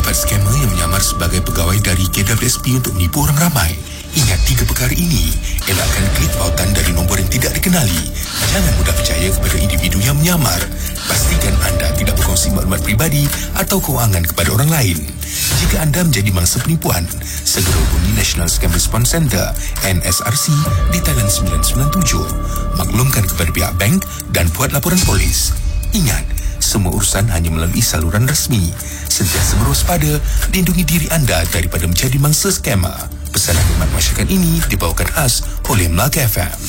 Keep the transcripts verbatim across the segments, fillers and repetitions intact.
terdapat skamer yang menyamar sebagai pegawai dari K W S P untuk menipu orang ramai. Ingat tiga perkara ini. Elakkan klik tautan dari nombor yang tidak dikenali. Jangan mudah percaya kepada individu yang menyamar. Pastikan anda tidak berkongsi maklumat pribadi atau kewangan kepada orang lain. Jika anda menjadi mangsa penipuan, segera hubungi National Scam Response Center N S R C di talian sembilan sembilan tujuh. Maklumkan kepada pihak bank dan buat laporan polis. Ingat, semua urusan hanya melalui saluran rasmi. Sentiasa berwaspada, lindungi diri anda daripada menjadi mangsa skamer. Pesanan khidmat masyarakat ini dibawakan khas oleh Melaka F M.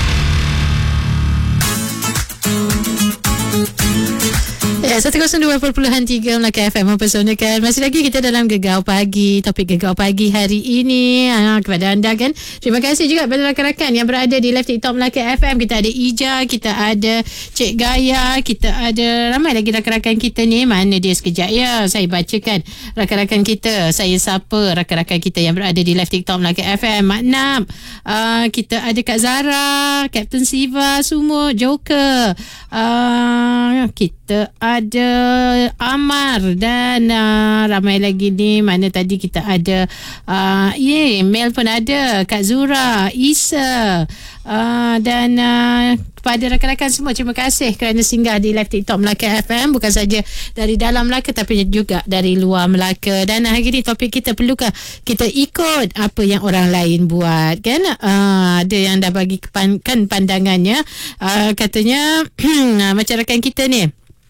Ya, seratus dua perpuluhan tiga Melaka F M mempersonakan. Masih lagi kita dalam Gegar Pagi. Topik Gegar Pagi hari ini ha, kepada anda kan. Terima kasih juga kepada rakan-rakan yang berada di live TikTok Melaka F M. Kita ada Ija, kita ada Cik Gaya, kita ada ramai lagi rakan-rakan kita ni. Mana dia sekejap ya. Saya bacakan rakan-rakan kita. Saya sapa rakan-rakan kita yang berada di live TikTok Melaka F M. Mak Nam, uh, kita ada Kak Zara, Captain Siva, semua Joker. Uh, kita ada ada Amar dan uh, ramai lagi ni. Mana tadi kita ada uh, yeah, Mel pun ada, Kak Zura, Isa uh, dan uh, kepada rakan-rakan semua, terima kasih kerana singgah di live TikTok Melaka F M. Bukan saja dari dalam Melaka tapi juga dari luar Melaka. Dan hari ini topik kita, perlukah kita ikut apa yang orang lain buat kan? Uh, ada yang dah bagi kan pandangannya, uh, katanya macam rakan kita ni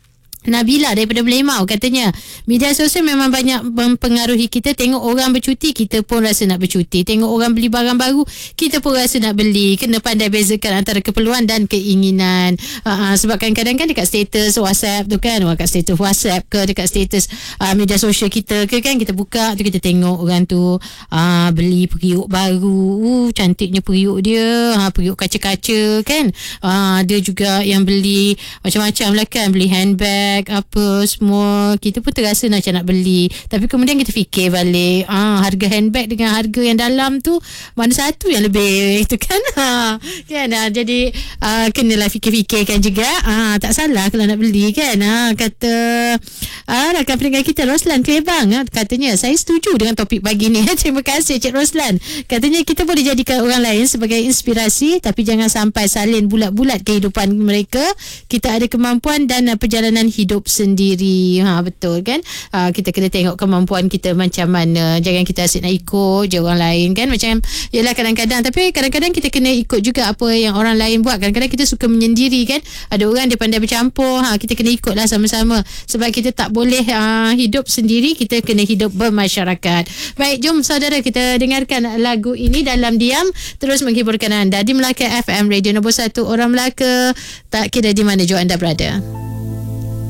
Nabila daripada Belemau, katanya media sosial memang banyak mempengaruhi kita. Tengok orang bercuti, kita pun rasa nak bercuti. Tengok orang beli barang baru, kita pun rasa nak beli. Kena pandai bezakan antara keperluan dan keinginan. uh, Sebab kadang-kadang kan dekat status WhatsApp tu kan, dekat status WhatsApp ke dekat status uh, media sosial kita ke kan, kita buka tu kita tengok orang tu uh, beli periuk baru. uh, Cantiknya periuk dia, uh, periuk kaca-kaca kan. uh, Dia juga yang beli macam-macam lah kan, beli handbag apa semua. Kita pun terasa nak macam nak beli, tapi kemudian kita fikir balik, ah, harga handbag dengan harga yang dalam tu mana satu yang lebih itu kan. ha, kan ha, jadi ah, kenalah fikir-fikirkan juga. ah, tak salah kalau nak beli kan. ha, kata ah, rakan pendengar kita Roslan Klebang, ha, katanya saya setuju dengan topik pagi ni. Terima kasih Cik Roslan. Katanya kita boleh jadikan orang lain sebagai inspirasi, tapi jangan sampai salin bulat-bulat kehidupan mereka. Kita ada kemampuan dan uh, perjalanan hidup hidup sendiri. Ha, betul kan? Ha, kita kena tengok kemampuan kita macam mana. Jangan kita asyik nak ikut je orang lain kan. Macam yelah kadang-kadang, tapi kadang-kadang kita kena ikut juga apa yang orang lain buat. Kadang-kadang kita suka menyendiri kan. Ada orang dia pandai bercampur. Ha, kita kena ikutlah sama-sama. Sebab kita tak boleh uh, hidup sendiri. Kita kena hidup bermasyarakat. Baik, jom saudara kita dengarkan lagu ini dalam diam. Terus menghiburkan anda di Melaka F M, radio nombor satu orang Melaka. Tak kira di mana jua anda berada.